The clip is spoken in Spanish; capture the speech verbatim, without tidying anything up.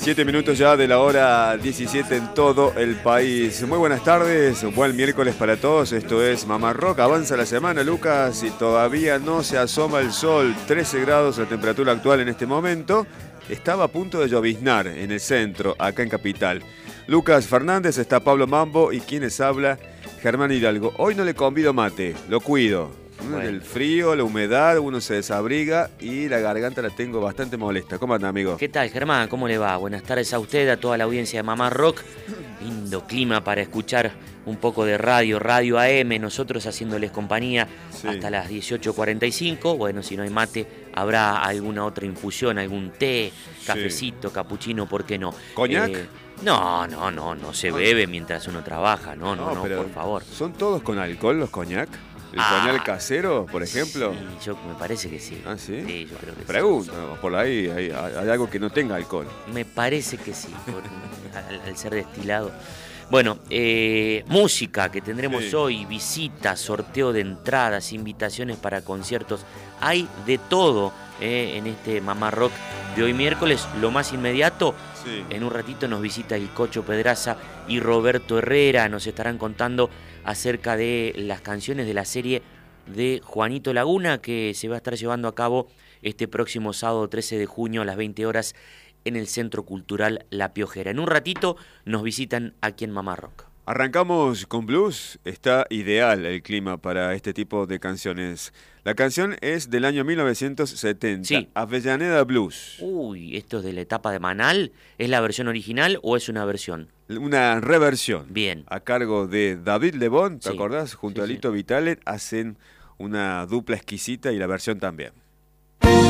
Siete minutos ya de la hora diecisiete en todo el país. Muy buenas tardes, buen miércoles para todos. Esto es Mamá Rock. Avanza la semana, Lucas, y todavía no se asoma el sol. trece grados la temperatura actual en este momento. Estaba a punto de lloviznar en el centro, acá en Capital. Lucas Fernández, está Pablo Mambo y quienes habla, Germán Hidalgo. Hoy no le convido mate, lo cuido. Bueno. El frío, la humedad, uno se desabriga y la garganta la tengo bastante molesta. ¿Cómo anda, amigo? ¿Qué tal, Germán? ¿Cómo le va? Buenas tardes a usted, a toda la audiencia de Mamá Rock. Lindo clima para escuchar un poco de radio, Radio A M, nosotros haciéndoles compañía sí. hasta las dieciocho cuarenta y cinco. Bueno, si no hay mate, habrá alguna otra infusión, algún té, cafecito, sí. capuchino, ¿por qué no? ¿Coñac? Eh, no, no, no, no se bebe mientras uno trabaja, no, no, no, no por favor. ¿Son todos con alcohol los coñac? ¿El ah, coñac casero, por ejemplo? Sí, yo me parece que sí. ¿Ah, sí? Sí, yo creo que Pregunta, sí. por ahí hay, hay algo que no tenga alcohol. Me parece que sí, por, al, al ser destilado. Bueno, eh, música que tendremos sí. hoy, visitas, sorteo de entradas, invitaciones para conciertos. Hay de todo eh, en este Mamá Rock de hoy miércoles. Lo más inmediato, sí. en un ratito nos visita el Cocho Pedraza y Roberto Herrera. Nos estarán contando acerca de las canciones de la serie de Juanito Laguna, que se va a estar llevando a cabo este próximo sábado trece de junio a las veinte horas en el Centro Cultural La Piojera. En un ratito nos visitan aquí en Mamá Rock. Arrancamos con blues. Está ideal el clima para este tipo de canciones. La canción es del año mil novecientos setenta, sí. Avellaneda Blues. Uy, ¿esto es de la etapa de Manal? ¿Es la versión original o es una versión? Una reversión. Bien. A cargo de David Lebón, ¿te sí. acordás? Junto sí, a Lito sí. Vitale hacen una dupla exquisita y la versión también.